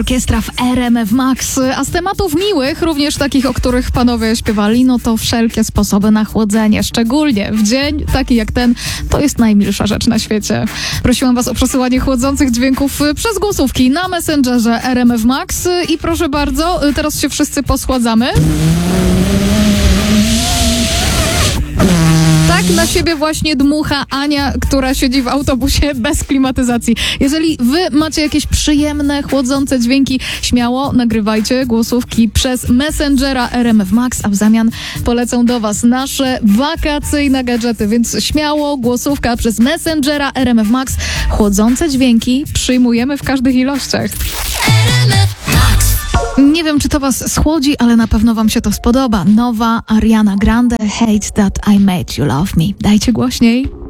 Orkiestra w RMF Max, a z tematów miłych, również takich, o których panowie śpiewali, no to wszelkie sposoby na chłodzenie, szczególnie w dzień taki jak ten, to jest najmilsza rzecz na świecie. Prosiłam was o przesyłanie chłodzących dźwięków przez głosówki na Messengerze RMF Max i proszę bardzo, teraz się wszyscy poschładzamy. Tak na siebie właśnie dmucha Ania, która siedzi w autobusie bez klimatyzacji. Jeżeli wy macie jakieś przyjemne, chłodzące dźwięki, śmiało nagrywajcie głosówki przez Messengera RMF Max, a w zamian polecą do was nasze wakacyjne gadżety, więc śmiało głosówka przez Messengera RMF Max. Chłodzące dźwięki przyjmujemy w każdych ilościach. Nie wiem, czy to was schłodzi, ale na pewno wam się to spodoba. Nowa Ariana Grande, Hate That I Made You Love Me. Dajcie głośniej.